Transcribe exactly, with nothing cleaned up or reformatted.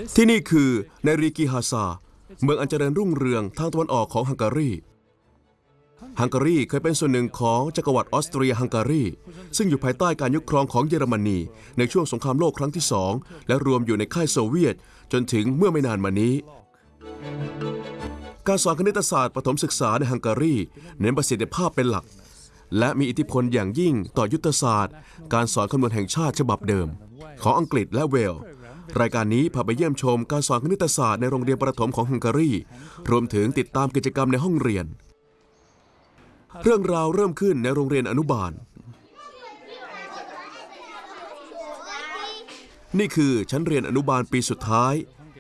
ที่นี่คือในริกิฮาซาเมืองอันเจริญรุ่งเรืองทางตะวันออกของฮังการีฮังการีเคยเป็นส่วนหนึ่งของจักรวรรดิออสเตรียฮังการีซึ่งอยู่ภายใต้การยึดครองของเยอรมนีในช่วงสงครามโลกครั้งที่สองและรวมอยู่ในค่ายโซเวียตจนถึงเมื่อไม่นานมานี้การสอนคณิตศาสตร์ประถมศึกษาในฮังการีเน้นประสิทธิภาพเป็นหลักและมีอิทธิพลอย่างยิ่งต่อยุทธศาสตร์การสอนคำนวณแห่งชาติฉบับเดิมของอังกฤษและเวลส์รายการนี้พาไปเยี่ยมชมการสอนคณิตศาสตร์ในโรงเรียนประถมของฮังการีรวมถึงติดตามกิจกรรมในห้องเรียนเรื่องราวเริ่มขึ้นในโรงเรียนอนุบาลนี่คือชั้นเรียนอนุบาลปีสุดท้าย